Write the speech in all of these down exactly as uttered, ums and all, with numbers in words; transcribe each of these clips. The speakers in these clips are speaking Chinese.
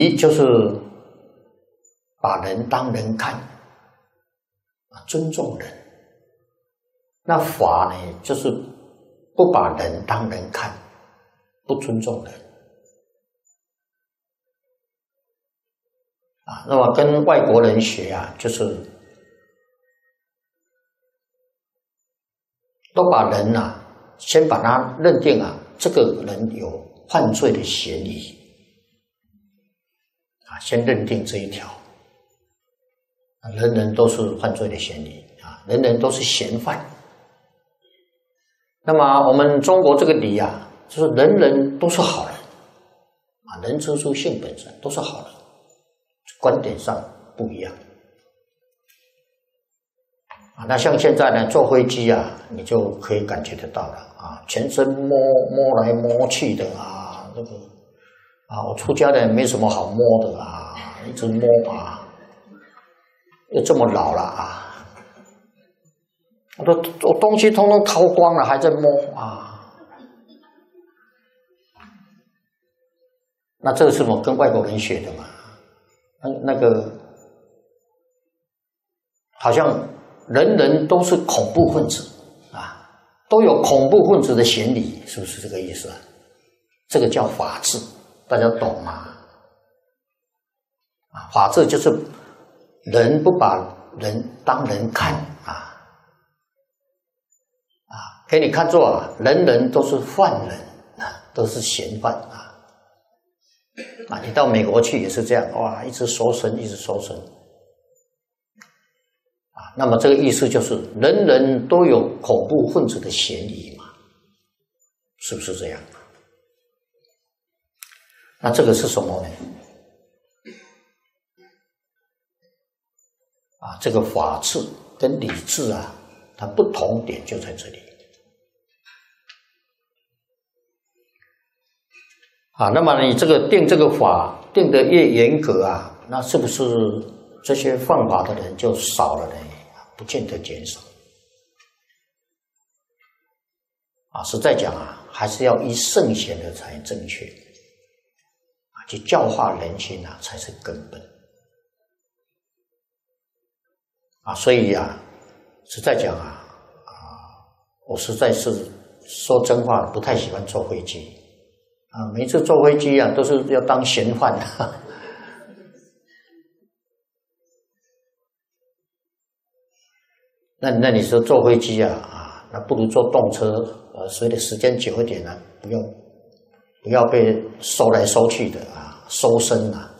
一就是把人当人看，啊，尊重人。那法呢，就是不把人当人看，不尊重人。啊，那么跟外国人学啊，就是都把人啊，先把他认定啊，这个人有犯罪的嫌疑，啊，先认定这一条，啊，人人都是犯罪的嫌疑啊，人人都是嫌犯。那么我们中国这个理啊，就是人人都是好人，啊，人之初性本善，都是好人，观点上不一样。啊，那像现在呢，坐飞机啊，你就可以感觉得到了啊，全身摸摸来摸去的啊，这个啊，我出家人没什么好摸的啊，一直摸啊，又这么老了啊。我都我东西通通掏光了，还在摸啊！那这个是我跟外国人学的嘛？那那个好像人人都是恐怖分子啊，都有恐怖分子的嫌疑，是不是这个意思啊？这个叫法治，大家懂吗？啊，法治就是人不把人当人看啊。啊，给你看作啊，人人都是犯人啊，都是嫌犯啊！啊，你到美国去也是这样，哇，一直搜身，一直搜身啊。那么这个意思就是，人人都有恐怖分子的嫌疑嘛，是不是这样？那这个是什么呢？啊，这个法治跟理智啊，它不同点就在这里啊。那么你这个定这个法定得越严格啊，那是不是这些犯法的人就少了呢？不见得减少啊。实在讲啊，还是要依圣贤的才正确啊，去教化人心啊，才是根本啊。所以啊，实在讲啊，啊，我实在是说真话，不太喜欢坐飞机啊。每次坐飞机啊，都是要当嫌犯啊。那那你说坐飞机啊啊，那不如坐动车，呃，随着时间久一点呢、啊，不用不要被收来收去的啊，收身啊。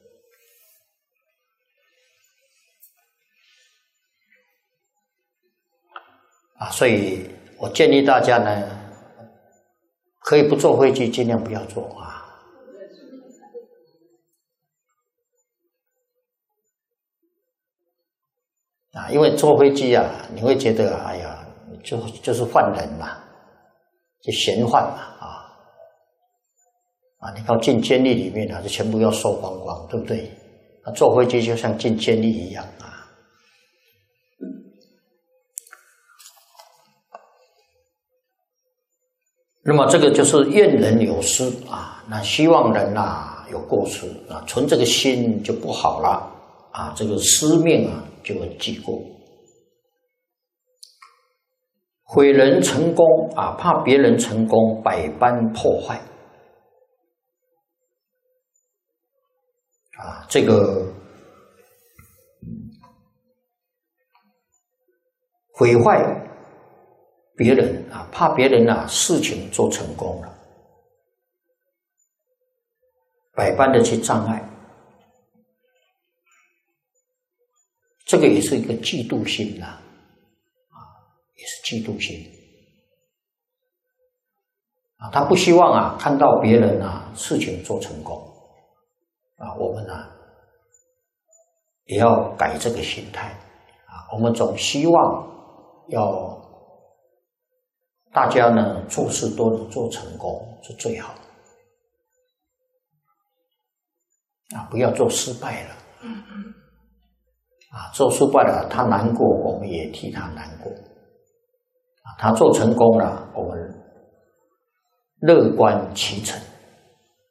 啊，所以我建议大家呢，可以不坐飞机，尽量不要坐啊。啊，因为坐飞机啊，你会觉得哎呀，就就是犯人嘛，就嫌犯嘛啊啊！你看进监狱里面啊，就全部要收光光，对不对？啊，坐飞机就像进监狱一样啊。那么这个就是怨人有失啊，那希望人啊有过失啊，存这个心就不好了啊，这个私命啊就会记过。毁人成功啊，怕别人成功，百般破坏啊，这个毁坏别人啊，怕别人啊事情做成功了，百般的去障碍，这个也是一个嫉妒心啦，啊，也是嫉妒心啊，他不希望啊看到别人啊事情做成功啊，我们啊也要改这个心态啊，我们总希望要大家呢做事都能做成功是最好啊，不要做失败了啊，做失败了他难过，我们也替他难过啊，他做成功了，我们乐观其成。